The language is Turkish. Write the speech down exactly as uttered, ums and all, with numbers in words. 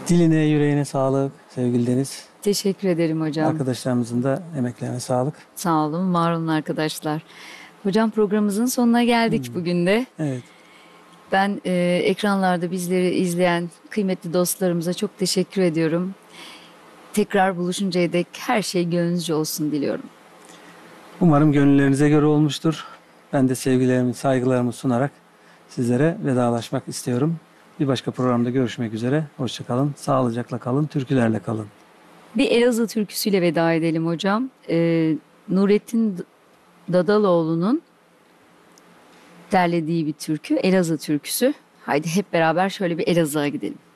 Diline, yüreğine sağlık sevgili Deniz. Teşekkür ederim hocam. Arkadaşlarımızın da emeklerine sağlık. Sağ olun, var olun arkadaşlar. Hocam programımızın sonuna geldik bugün de. Evet. Ben e, ekranlarda bizleri izleyen kıymetli dostlarımıza çok teşekkür ediyorum. Tekrar buluşuncaya dek her şey gönlünüzce olsun diliyorum. Umarım gönüllerinize göre olmuştur. Ben de sevgilerimi, saygılarımı sunarak sizlere vedalaşmak istiyorum. Bir başka programda görüşmek üzere. Hoşça kalın, sağlıcakla kalın, türkülerle kalın. Bir Elazığ türküsüyle veda edelim hocam. Ee, Nurettin Dadaloğlu'nun derlediği bir türkü, Elazığ türküsü. Haydi hep beraber şöyle bir Elazığ'a gidelim.